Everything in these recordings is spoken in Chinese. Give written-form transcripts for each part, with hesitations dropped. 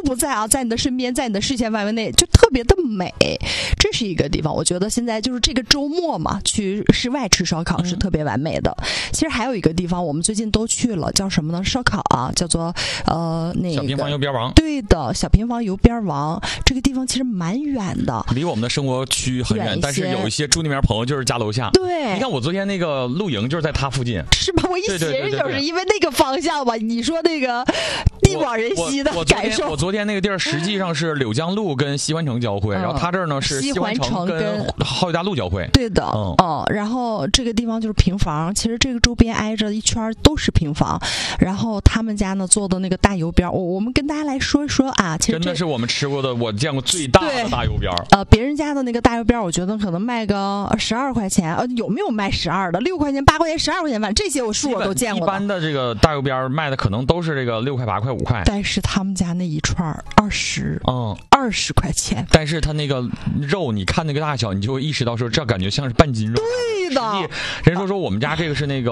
不在啊，在你的身边，在你的视线范围内，就特别的美。这是一个地方，我觉得现在就是这个周末嘛，去室外吃烧烤是特别完美的。其实还有一个地方，我们最近都去了，叫什么呢？烧烤啊，叫做那个小平房油边王。 对的，小平房油边王这个地方其实蛮远的， 离我们的生活区很远，但是有一些住那边朋友就是家楼下。 对， 你看我昨天那个露营就是在他附近， 是吧？我一寻就是因为那个方向吧。你说那个地广人稀的感受。 我昨天那个地儿实际上是柳江路跟西环城交汇，然后他这儿呢是西环城跟浩裕大路交汇。 对的，然后这个地方就是平房，其实这个周边挨着一圈都是平房，然后他们家呢做的那个大油边，我们跟大家来说一说啊，其实真的是我们吃过的，我见过最大的大油边。 别人家的那个大油边，我觉得可能卖个12块钱，有没有卖12的？6块钱、8块钱、12块钱，反正这些我都见过。 一般的这个大油边卖的可能都是这个6块、8块、5块， 但是他们家那一串20块钱。 但是他那个肉，你看那个大小，你就会意识到说，这感觉像是半斤肉。 对的， 人说我们家这个是那个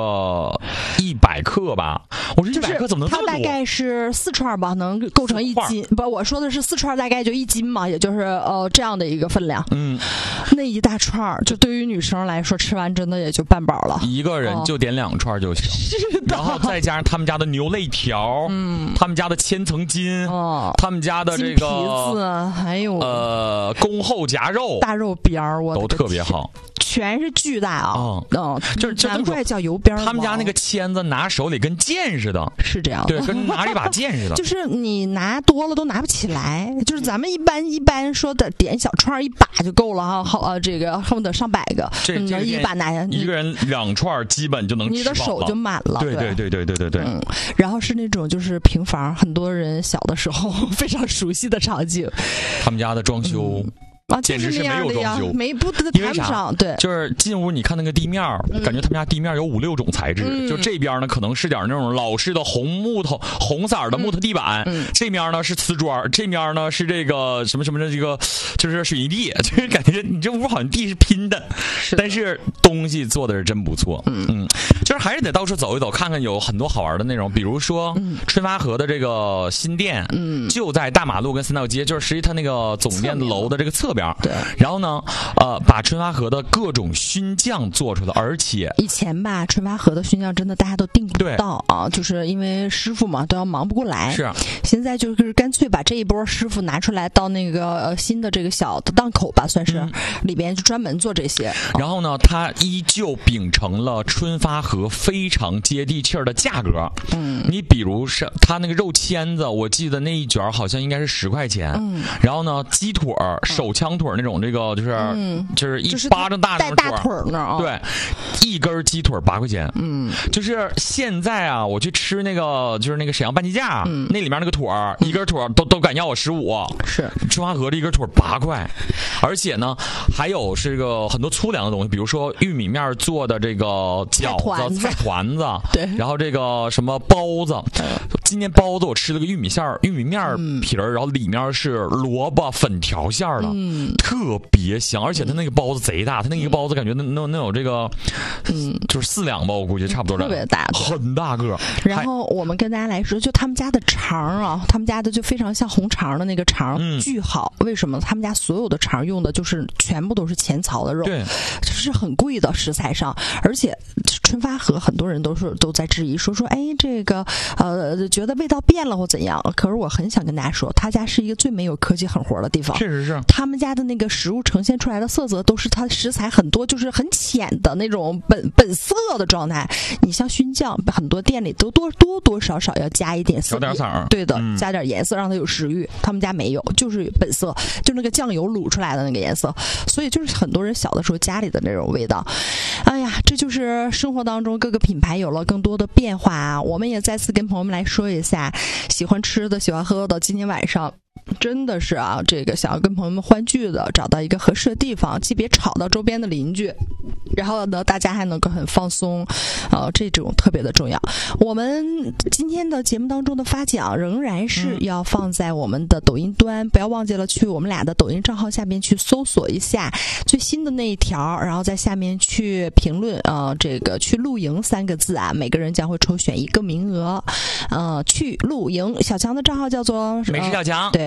100克吧，我说100克怎么能这么多？ 它大概是4串吧，能构成1斤。不，我说的是4串，大概就1斤嘛，也就是这样的一个分量。那一大串就对于女生来说，吃完真的也就半饱了。 一个人就点2串就行。 是的。 然后再加上他们家的牛肋条，他们家的千层筋，他们家的这个金皮子，还有恭候夹肉、 大肉边儿，我都特别好。 全是巨大啊！ 就是难怪叫油边。 他们家那个签子拿手里跟剑似的， 是这样， 对，跟拿着一把剑似的。 就是你拿多了都拿不起来，就是咱们一般说的点小串1把就够了哈，这个恨不得上100个， 这一把拿一个人2串基本就能吃饱了， 你的手就满了。 对。 然后是那种就是平房，很多人小的时候非常熟悉的场景。 他们家的装修。简直是没有装修， 谈不上。对， 就是进屋你看那个地面，感觉他们家地面有5、6种材质。就这边呢，可能是点那种老式的红色的木头地板，这面呢是瓷砖，这面呢是这个什么的这个就是水泥地，就是感觉你这屋好像地是拼的，但是东西做的是真不错。就是还是得到处走一走，看看有很多好玩的内容，比如说春发河的这个新店，就在大马路跟3道街，就是实际它那个总店楼的这个侧边。 对， 然后呢，把春发河的各种熏酱做出来，而且以前吧，春发河的熏酱真的大家都订不到啊，就是因为师傅嘛都要忙不过来。 是， 现在就是干脆把这一波师傅拿出来到那个新的这个小的档口吧，算是里边就专门做这些。 然后呢，它依旧秉承了春发河非常接地气儿的价格。你比如是它那个肉签子，我记得那一卷好像应该是10块钱。然后呢，鸡腿手枪腿那种，这个就是一巴掌大的大腿呢， 对，一根鸡腿8块钱。就是现在啊，我去吃那个就是那个沈阳半鸡架，那里面那个腿一根腿都敢要我15。 是春发河这一根腿8块，而且呢，还有是个很多粗粮的东西，比如说玉米面做的这个饺子、菜团子， 对， 然后这个什么包子。今年包子我吃了个玉米面皮儿，然后里面是萝卜粉条馅的，特别香，而且它那个包子贼大，它那个包子感觉能有这个，就是4两吧，我估计差不多， 特别大， 很大个。 然后我们跟大家来说，就他们家的肠啊，他们家的就非常像红肠的那个肠，巨好。为什么？他们家所有的肠用的就是全部都是前槽的肉， 对， 是很贵的食材上，而且春发河很多人都在质疑说，哎，这个觉得味道变了或怎样。可是我很想跟大家说，他家是一个最没有科技狠活的地方， 确实是。 他们家的那个食物呈现出来的色泽都是它食材很多就是很浅的那种本色的状态。你像熏酱，很多店里都多少要加一点色， 小点色， 对的，加点颜色让它有食欲。他们家没有，就是本色，就那个酱油卤出来的那个颜色。所以就是很多人小的时候家里的那种味道。哎呀，这就是生活当中各个品牌有了更多的变化啊！我们也再次跟朋友们来说一下，喜欢吃的、喜欢喝的，今天晚上真的是啊，这个想要跟朋友们欢聚的，找到一个合适的地方，既别吵到周边的邻居，然后呢，大家还能够很放松，这种特别的重要。我们今天的节目当中的发奖仍然是要放在我们的抖音端，不要忘记了去我们俩的抖音账号下面去搜索一下最新的那一条，然后在下面去评论这个去露营3个字啊，每个人将会抽选1个名额，去露营。小强的账号叫做美食小强， 对。